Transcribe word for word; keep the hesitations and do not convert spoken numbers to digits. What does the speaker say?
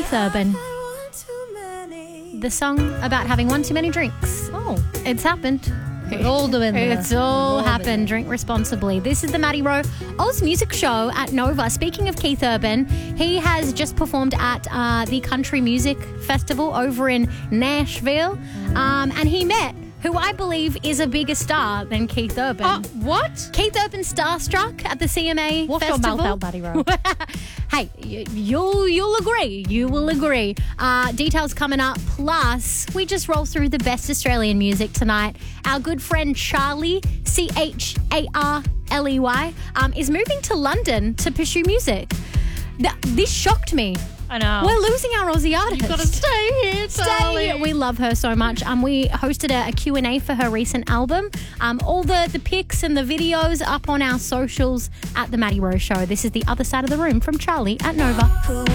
Keith Urban. The song about having one too many drinks. Oh. It's happened. We're all doing that. It's all We're all happened. Drink responsibly. This is the Maddie Rowe Oz Music Show at Nova. Speaking of Keith Urban, he has just performed at uh, the Country Music Festival over in Nashville. Um, and he met who I believe is a bigger star than Keith Urban. Uh, what? Keith Urban starstruck at the C M A Wash Festival. your mouth out, Maddie Rowe. Hey, y- you'll you'll agree. You will agree. Uh, details coming up. Plus, we just roll through the best Australian music tonight. Our good friend Charlie, C H A R L E Y, um, is moving to London to pursue music. Th- this shocked me. I know. We're losing our Aussie artist. You've got to stay here, Stay. darling. We love her so much. Um, we hosted a, a Q and A for her recent album. Um, all the, the pics and the videos up on our socials at The Maddie Rowe Show. This is The Other Side of the Room from Charlie at Nova.